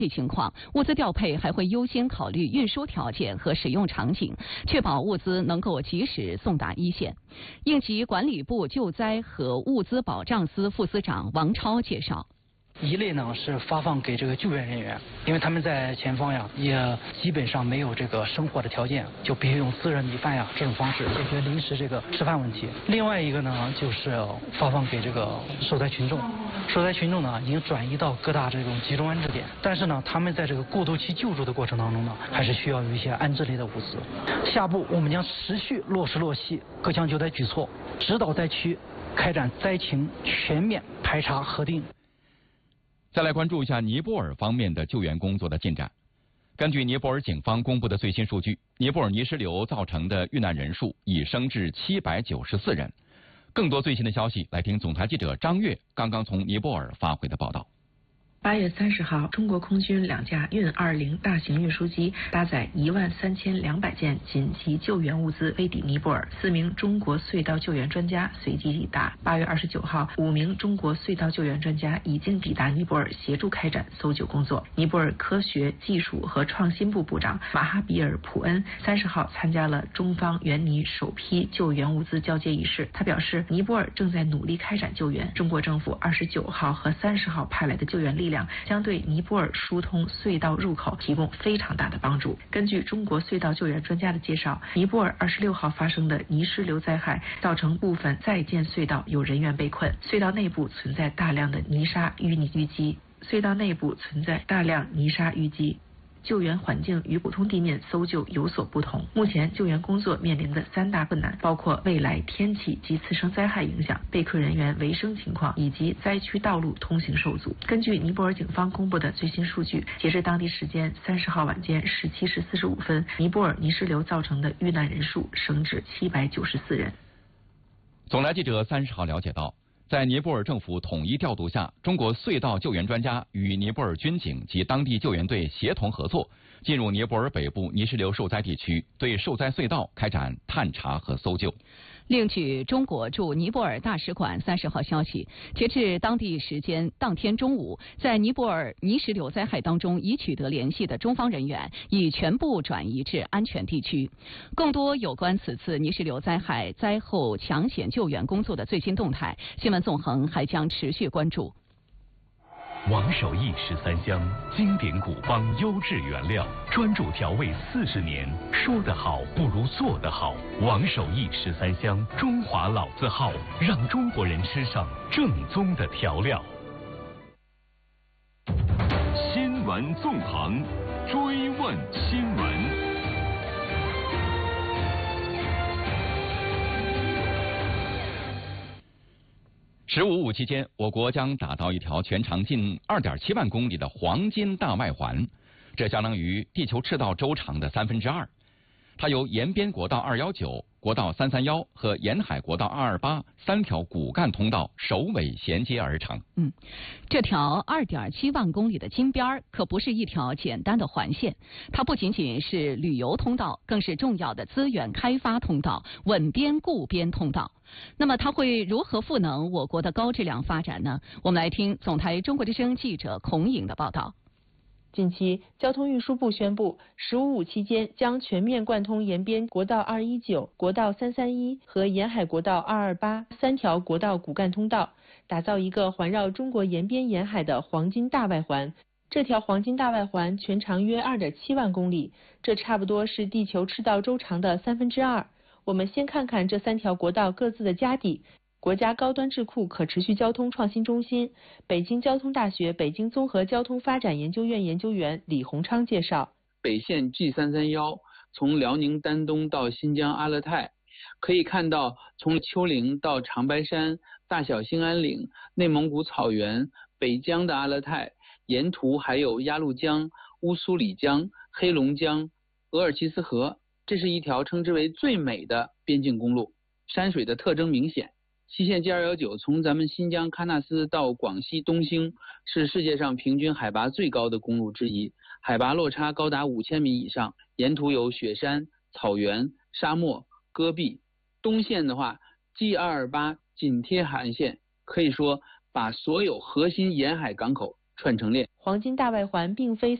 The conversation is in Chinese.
情况，物资调配还会优先考虑运输条件和使用场景，确保物资能够及时送达一线。应急管理部救灾和物资保障司副司长王超介绍。 一类呢是发放给这个救援人员，因为他们在前方呀，也基本上没有这个生活的条件，就必须用自热米饭呀这种方式解决临时这个吃饭问题。另外一个呢，就是发放给这个受灾群众。受灾群众呢，已经转移到各大这种集中安置点，但是呢，他们在这个过渡期救助的过程当中呢，还是需要有一些安置类的物资。下步我们将持续落实落细各项救灾举措，指导灾区开展灾情全面排查核定。 再来关注一下尼泊尔方面的救援工作的进展。根据尼泊尔警方公布的最新数据，尼泊尔泥石流造成的遇难人数已升至794人。更多最新的消息，来听总台记者张悦刚刚从尼泊尔发回的报道。 8月30号，中国空军2架运20大型运输机搭载13200件紧急救援物资飞抵尼泊尔，4名中国隧道救援专家随即抵达。8月29号，5名中国隧道救援专家已经抵达尼泊尔，协助开展搜救工作。尼泊尔科学技术和创新部部长马哈比尔·普恩30号参加了中方援尼首批救援物资交接仪式。他表示，尼泊尔正在努力开展救援，中国政府29号和30号派来的救援力量将对尼泊尔疏通隧道入口提供非常大的帮助。根据中国隧道救援专家的介绍，尼泊尔26号发生的泥石流灾害造成部分在建隧道有人员被困，隧道内部存在大量的泥沙淤积。救援环境与普通地面搜救有所不同。目前救援工作面临的3大困难，包括未来天气及次生灾害影响、被困人员维生情况以及灾区道路通行受阻。根据尼泊尔警方公布的最新数据，截至当地时间30号晚间17时45分，尼泊尔泥石流造成的遇难人数升至794人。 总台记者30号了解到，在尼泊尔政府统一调度下，中国隧道救援专家与尼泊尔军警及当地救援队协同合作，进入尼泊尔北部泥石流受灾地区，对受灾隧道开展探查和搜救。 另据中国驻尼泊尔大使馆30号消息，截至当地时间当天中午，在尼泊尔泥石流灾害当中已取得联系的中方人员已全部转移至安全地区。更多有关此次泥石流灾害灾后抢险救援工作的最新动态，新闻纵横还将持续关注。 王守义13香，经典古方优质原料，专注调味40年。说得好不如做得好。王守义13香，中华老字号，让中国人吃上正宗的调料。 新闻纵横，追问新闻。 15.5期间，我国将打造一条全长近2.7万公里的黄金大外环，这相当于地球赤道周长的2/3。它由延边国道219、国道331和沿海国道228 3条骨干通道首尾衔接而成。 这条2.7万公里的金边可不是一条简单的环线，它不仅仅是旅游通道，更是重要的资源开发通道、稳边固边通道。那么它会如何赋能我国的高质量发展呢？我们来听总台中国之声记者孔颖的报道。 近期，交通运输部宣布，15.5期间将全面贯通延边国道219、国道331和沿海国道228 3条国道骨干通道，打造一个环绕中国延边沿海的黄金大外环。这条黄金大外环全长约2.7万公里，这差不多是地球赤道周长的2/3。我们先看看这3条国道各自的家底。国家高端智库可持续交通创新中心、北京交通大学北京综合交通发展研究院研究员李洪昌介绍， 北线 G331 从辽宁丹东到新疆阿勒泰，可以看到从丘陵到长白山、大小兴安岭、内蒙古草原、北疆的阿勒泰，沿途还有鸭绿江、乌苏里江、黑龙江、额尔齐斯河，这是一条称之为最美的边境公路，山水的特征明显。西线 G219 从咱们新疆喀纳斯到广西东兴，是世界上平均海拔最高的公路之一，海拔落差高达5000米以上，沿途有雪山、草原、沙漠、戈壁。东线的话 ，G228 紧贴海岸线，可以说把所有核心沿海港口串成链。 黄金大外环并非